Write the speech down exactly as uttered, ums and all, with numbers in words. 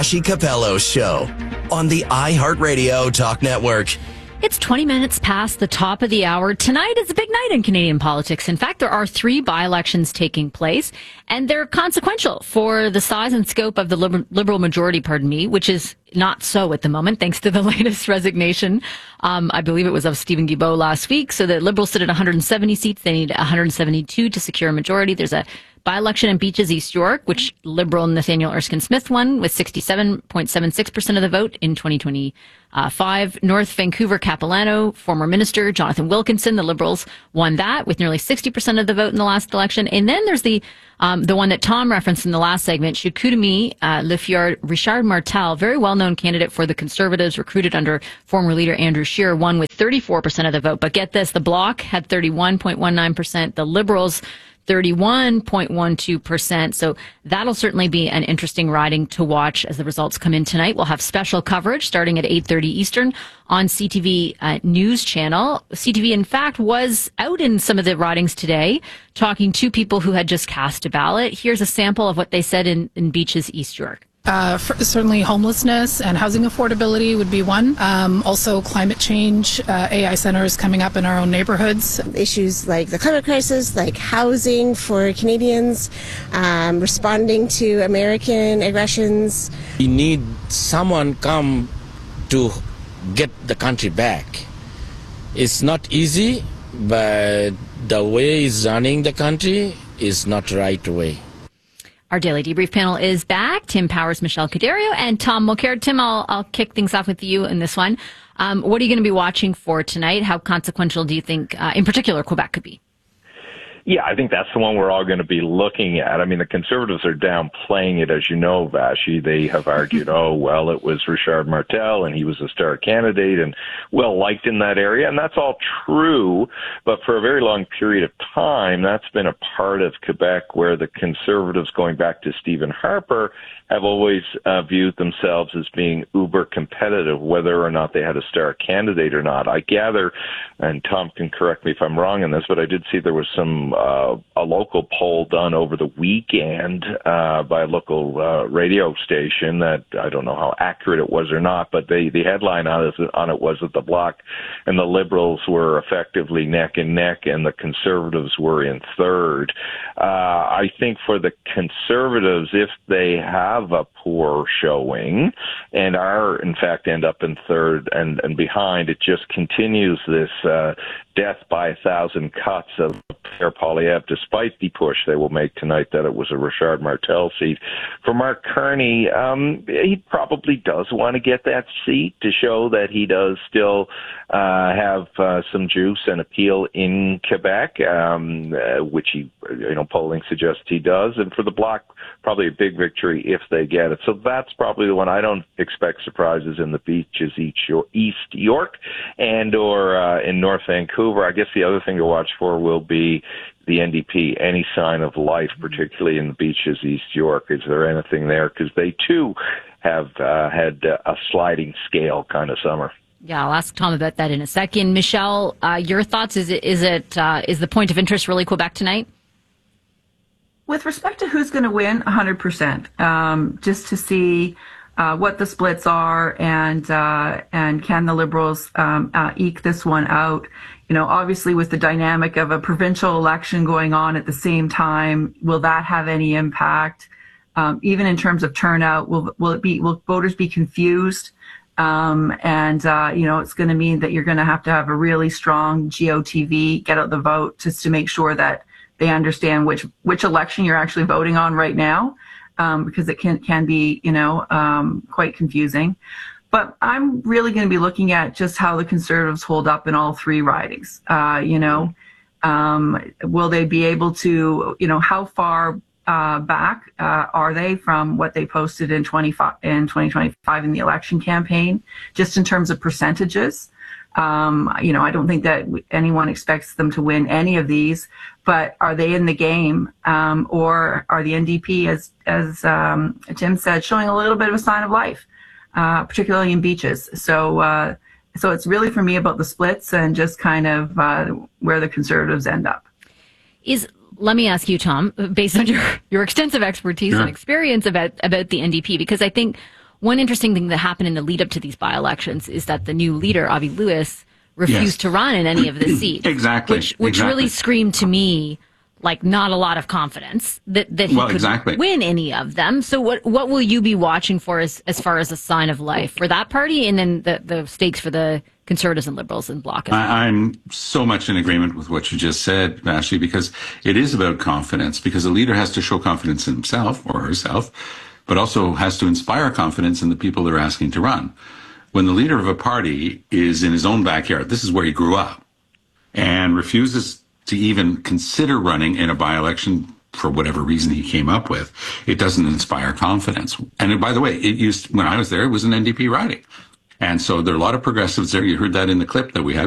Vassy Capello Show on the iHeartRadio Talk Network. It's twenty minutes past the top of the hour. Tonight is a big night in Canadian politics. In fact, there are three by-elections taking place, and they're consequential for the size and scope of the Liber- Liberal majority, pardon me, which is not so at the moment, thanks to the latest resignation. Um, I believe it was of Stephen Guilbeault last week. So the Liberals sit at one hundred seventy seats. They need one hundred seventy-two to secure a majority. There's a by-election in Beaches, East York, which Liberal Nathaniel Erskine-Smith won with sixty-seven point seven six percent of the vote in twenty twenty-five. North Vancouver, Capilano, former minister Jonathan Wilkinson, the Liberals won that with nearly sixty percent of the vote in the last election. And then there's the um, the one that Tom referenced in the last segment, Chicoutimi, uh, Le Fjord, Richard Martel, very well-known candidate for the Conservatives, recruited under former leader Andrew Scheer, won with thirty-four percent of the vote. But get this, the Bloc had thirty-one point one nine percent, the Liberals thirty-one point one two percent. So that'll certainly be an interesting riding to watch as the results come in tonight. We'll have special coverage starting at eight thirty Eastern on C T V uh, News Channel. C T V, in fact, was out in some of the ridings today, talking to people who had just cast a ballot. Here's a sample of what they said in, in Beaches, East York. Uh, for, certainly homelessness and housing affordability would be one. Um, also climate change, uh, A I centers coming up in our own neighborhoods. Issues like the climate crisis, like housing for Canadians, um, responding to American aggressions. We need someone come to get the country back. It's not easy, but the way he's running the country is not the right way. Our daily debrief panel is back. Tim Powers, Michelle Cadario, and Tom Mulcair. Tim, I'll, I'll kick things off with you in this one. Um, what are you going to be watching for tonight? How consequential do you think, uh, in particular, Quebec could be? Yeah, I think that's the one we're all going to be looking at. I mean, the Conservatives are downplaying it, as you know, Vassy. They have argued, oh, well, it was Richard Martel, and he was a star candidate and well-liked in that area, and that's all true. But for a very long period of time, that's been a part of Quebec where the Conservatives, going back to Stephen Harper, have always uh, viewed themselves as being uber competitive, whether or not they had a star candidate or not. I gather, and Tom can correct me if I'm wrong in this, but I did see there was some uh, a local poll done over the weekend uh, by a local uh, radio station that I don't know how accurate it was or not, but they, the headline on it, on it was that the Bloc and the Liberals were effectively neck and neck, and the Conservatives were in third. Uh, I think for the Conservatives, if they have a poor showing and are, in fact, end up in third and, and behind, it just continues this uh, death by a thousand cuts of Pierre Poilievre, despite the push they will make tonight that it was a Richard Martel seat. For Mark Carney, um, he probably does want to get that seat to show that he does still uh, have uh, some juice and appeal in Quebec, um, uh, which he, you know, polling suggests he does. And for the Bloc, probably a big victory if they get it. So that's probably the one. I don't expect surprises in the Beaches, East York, and or uh, in North Vancouver. I guess the other thing to watch for will be the N D P, any sign of life, particularly in the Beaches, East York. Is there anything there? Because they, too, have uh, had uh, a sliding scale kind of summer. Yeah, I'll ask Tom about that in a second. Michelle, uh, your thoughts? Is it is it uh, is the point of interest really Quebec tonight? With respect to who's going to win, one hundred percent. Um, just to see uh, what the splits are and uh, and can the Liberals um, uh, eke this one out. You know, obviously with the dynamic of a provincial election going on at the same time, will that have any impact? Um, even in terms of turnout, will will it be will voters be confused? Um, and uh, you know, it's going to mean that you're going to have to have a really strong G O T V, get out the vote, just to make sure that they understand which which election you're actually voting on right now, um, because it can can be, you know, um, quite confusing. But I'm really going to be looking at just how the Conservatives hold up in all three ridings. Uh, you know, um, will they be able to, you know, how far uh, back uh, are they from what they posted in twenty-five in twenty twenty-five in the election campaign, just in terms of percentages? Um, you know, I don't think that anyone expects them to win any of these, but are they in the game? Um, or are the N D P, as, as um, Tim said, showing a little bit of a sign of life, uh, particularly in Beaches? So, uh, so it's really for me about the splits and just kind of uh, where the Conservatives end up. Is Let me ask you, Tom, based on your, your extensive expertise yeah. and experience about, about the N D P, because I think one interesting thing that happened in the lead up to these by-elections is that the new leader, Avi Lewis, refused Yes. to run in any of the seats. Exactly. Which, which exactly. really screamed to me like not a lot of confidence that, that he Well, could exactly. win any of them. So what what will you be watching for as, as far as a sign of life for that party, and then the, the stakes for the Conservatives and Liberals and Bloc as well? I, I'm so much in agreement with what you just said, Vashti, because it is about confidence, because a leader has to show confidence in himself or herself, but also has to inspire confidence in the people they're asking to run. When the leader of a party is in his own backyard, this is where he grew up, and refuses to even consider running in a by-election for whatever reason he came up with, it doesn't inspire confidence. And by the way, it used, when I was there, it was an N D P riding. And so there are a lot of progressives there. You heard that in the clip that we had.